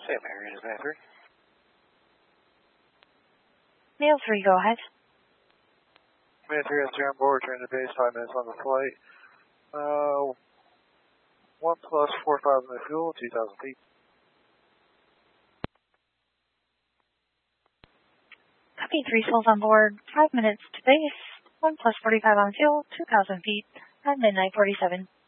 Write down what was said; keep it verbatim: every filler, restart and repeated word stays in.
Same area as man three. Mail three, go ahead. Man three has three on board, return to base, five minutes on the flight. Uh, one plus four five in the fuel, two thousand feet. Copy, three souls on board, five minutes to base, one plus forty-five on fuel, two thousand feet, at midnight forty-seven.